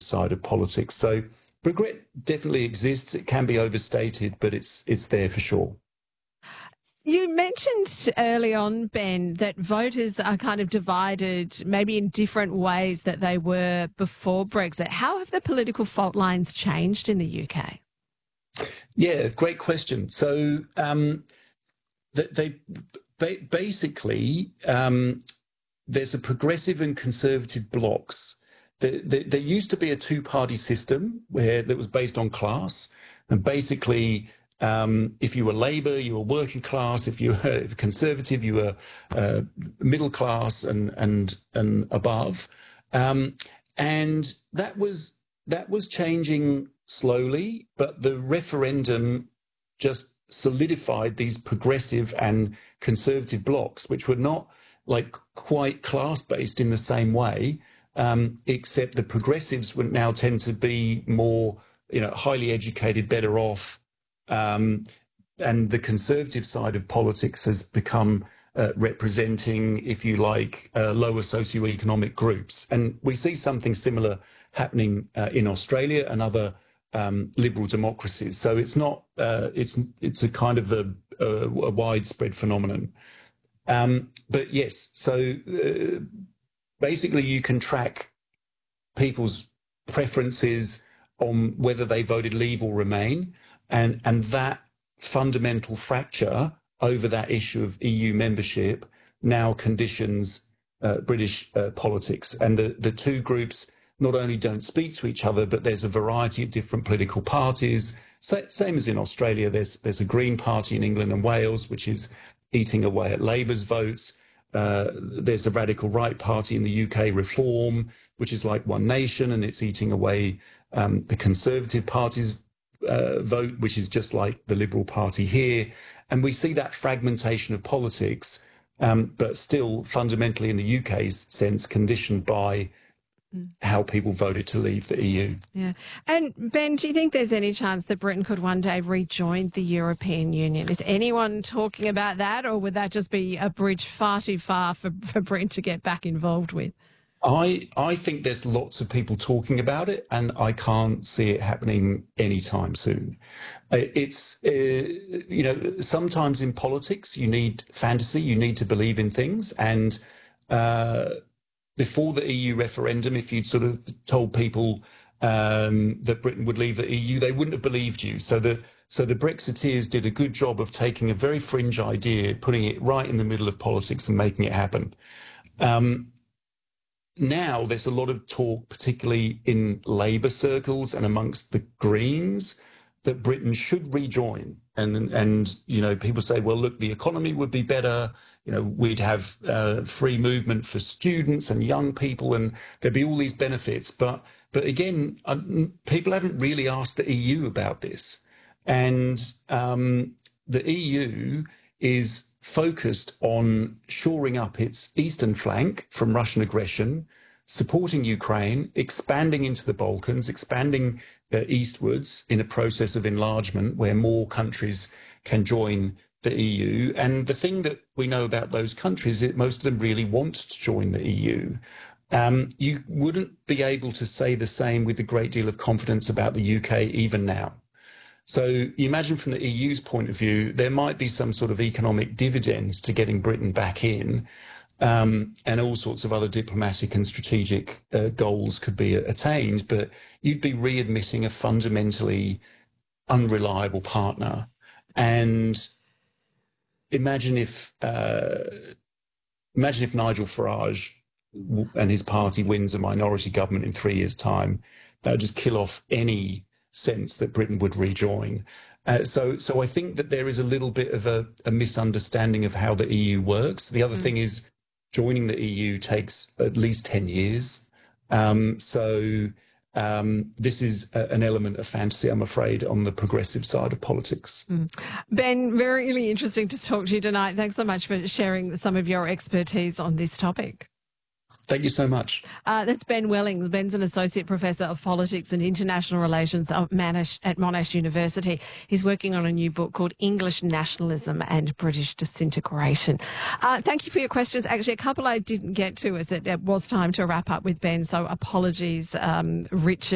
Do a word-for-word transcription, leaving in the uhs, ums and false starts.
side of politics. So regret definitely exists. It can be overstated, but it's it's there for sure. You mentioned early on, Ben, that voters are kind of divided maybe in different ways that they were before Brexit. How have the political fault lines changed in the U K? Yeah, great question. So um, they, they basically, um, there's a progressive and conservative blocks. There, there, there used to be a two-party system where that was based on class, and basically, um, if you were Labour, you were working class. If you were Conservative, you were uh, middle class and and and above. Um, and that was that was changing slowly, but the referendum just solidified these progressive and conservative blocks, which were not like quite class-based in the same way, um, except the progressives would now tend to be more, you know, highly educated, better off, um, and the conservative side of politics has become uh, representing, if you like, uh, lower socioeconomic groups. And we see something similar happening uh, in Australia and other um, liberal democracies. So it's not, uh, it's it's a kind of a, a, a widespread phenomenon. Um, but yes, so uh, basically you can track people's preferences on whether they voted Leave or Remain, and and that fundamental fracture over that issue of E U membership now conditions uh, British uh, politics. And the, the two groups not only don't speak to each other, but there's a variety of different political parties. So, same as in Australia, there's there's a Green Party in England and Wales, which is eating away at Labour's votes. Uh, there's a radical right party in the U K, Reform, which is like One Nation, and it's eating away um, the Conservative Party's uh, vote, which is just like the Liberal Party here. And we see that fragmentation of politics, um, but still fundamentally in the U K's sense conditioned by how people voted to leave the E U. Yeah. And Ben, do you think there's any chance that Britain could one day rejoin the European Union? Is anyone talking about that, or would that just be a bridge far too far for, for Britain to get back involved with? I I think there's lots of people talking about it, and I can't see it happening anytime soon. It's, uh, you know, sometimes in politics you need fantasy, you need to believe in things, and uh, before the E U referendum, if you'd sort of told people um, that Britain would leave the E U, they wouldn't have believed you. So the so the Brexiteers did a good job of taking a very fringe idea, putting it right in the middle of politics and making it happen. Um, now there's a lot of talk, particularly in Labour circles and amongst the Greens, that Britain should rejoin. And, and you know, people say, well, look, the economy would be better. You know, we'd have uh, free movement for students and young people, and there'd be all these benefits. But but again, uh, people haven't really asked the E U about this. And um, the E U is focused on shoring up its eastern flank from Russian aggression, supporting Ukraine, expanding into the Balkans, expanding uh, eastwards in a process of enlargement where more countries can join the E U. And the thing that we know about those countries is that most of them really want to join the E U. Um, you wouldn't be able to say the same with a great deal of confidence about the U K even now. So you imagine from the E U's point of view, there might be some sort of economic dividends to getting Britain back in, um, and all sorts of other diplomatic and strategic uh, goals could be attained, but you'd be readmitting a fundamentally unreliable partner. And imagine if uh, imagine if Nigel Farage and his party wins a minority government in three years' time. That would just kill off any sense that Britain would rejoin. Uh, so, so I think that there is a little bit of a, a misunderstanding of how the E U works. The other mm. thing is joining the E U takes at least ten years. Um, so um, this is a, an element of fantasy, I'm afraid, on the progressive side of politics. Mm. Ben, very really interesting to talk to you tonight. Thanks so much for sharing some of your expertise on this topic. Thank you so much. Uh, that's Ben Wellings. Ben's an Associate Professor of Politics and International Relations at Monash, at Monash University. He's working on a new book called English Nationalism and British Disintegration. Uh, thank you for your questions. Actually, a couple I didn't get to as it, it was time to wrap up with Ben, so apologies, um, Richard.